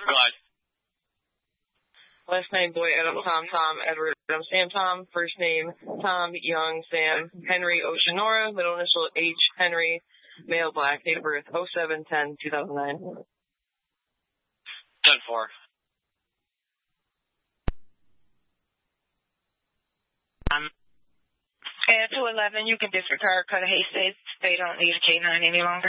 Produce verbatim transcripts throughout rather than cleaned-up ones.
Go ahead. Last name, Boy, Adam, Tom, Tom, Edward, Adam, Sam, Tom. First name, Tom, Young, Sam, Henry, Oceanora. Middle initial, H, Henry. Male, black. Date of birth, oh seven ten two thousand nine. ten four. Um, at two eleven, you can disregard Cudahy states they don't need a K nine any longer.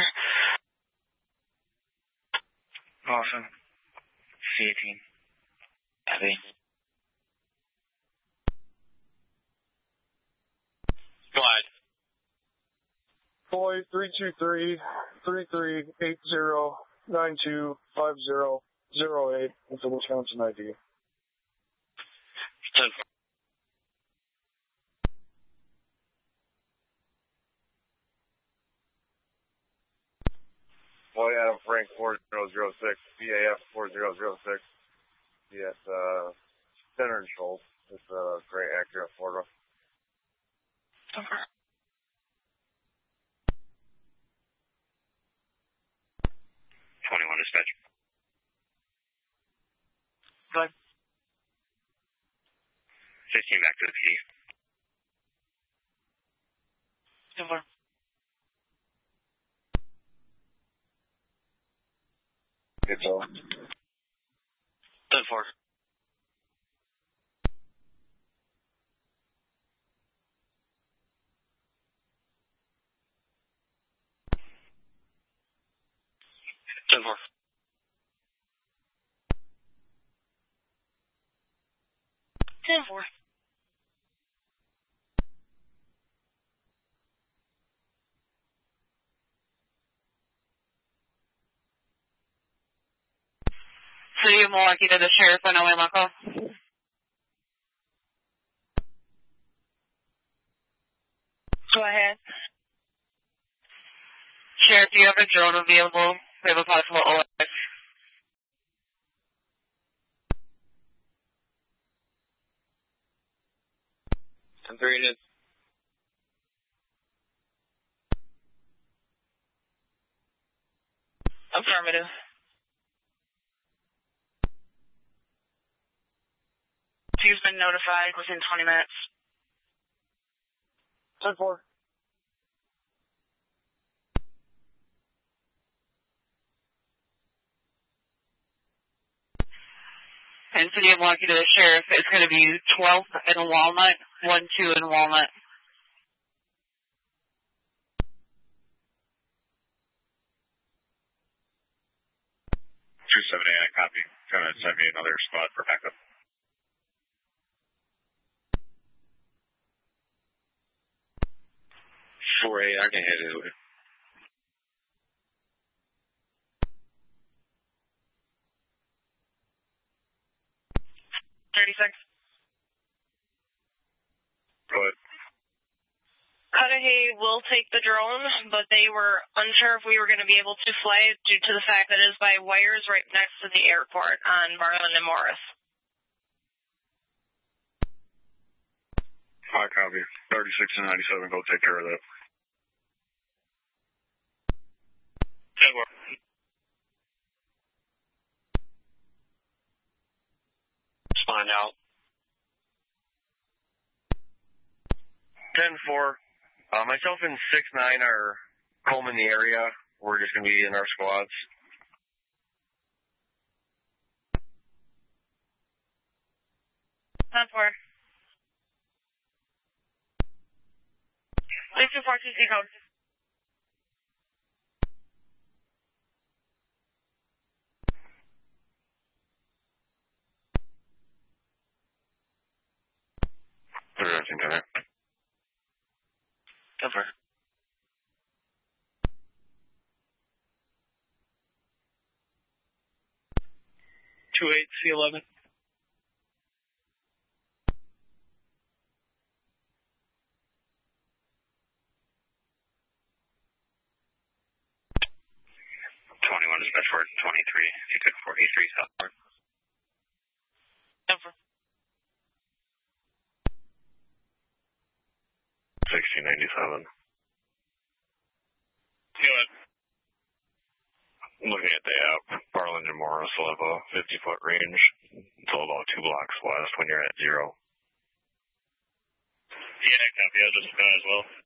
Awesome. C eighteen. Heavy. Go ahead. Boy, three two three, three three eight zero, nine two five zero, zero eight with the Wisconsin I D. ten four. Boy, Adam Frank four zero zero six, B A F four zero zero six. Yes, uh, Center and Schultz. It's a great accurate Florida. Okay. twenty-one dispatch. Go ahead. fifteen back to the P D. ten four. It's all. ten four. ten four. ten four. City of Milwaukee to the sheriff on Oweemako. Go ahead. Sheriff, do you have a drone available? We have a possible O X. ten three units. Affirmative. She's been notified within twenty minutes. ten four. And City of Milwaukee to the sheriff, it's going to be twelfth in Walnut, one two in Walnut. two seven eight, I copy. Going to send me another squad for backup. four eight, I can hit it. thirty-six. Go ahead. Cudahy will take the drone, but they were unsure if we were going to be able to fly it due to the fact that it is by wires right next to the airport on Marlin and Morris. I copy. thirty-six and ninety-seven, go take care of that. ten four. Find out. ten four. Uh, myself and six nine are home in the area. We're just going to be in our squads. ten four. Please two four two C code. Everything to that. ten four. two eight C eleven. twenty-one dispatch for twenty-three. If you took four eighty-three southbound. ten four. sixteen ninety-seven. Good. Looking at the app, Barland and Morris will have a fifty-foot range until about two blocks west when you're at zero. Yeah, copy. I was just going as well.